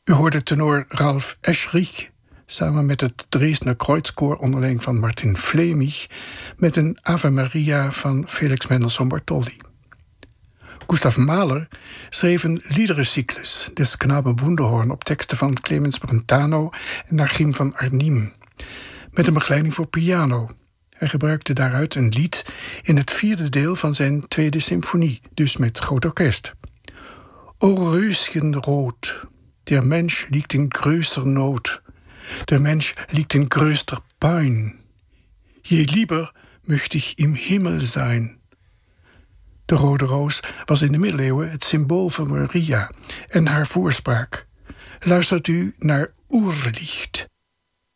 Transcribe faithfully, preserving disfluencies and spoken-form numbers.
U hoorde tenor Ralf Eschrich samen met het Dresdner Kreuzkoor onder leiding van Martin Flemich met een Ave Maria van Felix Mendelssohn Bartholdy. Gustav Mahler schreef een liederencyclus, Des Knaben Wunderhorn, op teksten van Clemens Brentano en Nachim van Arnim, met een begeleiding voor piano. Hij gebruikte daaruit een lied in het vierde deel van zijn tweede symfonie, dus met groot orkest. O Röschenrot, der Mensch liegt in größter Not, der Mensch liegt in größter Pein. Je lieber möchte ich im Himmel sein. De rode roos was in de middeleeuwen het symbool van Maria en haar voorspraak. Luistert u naar Oerlicht.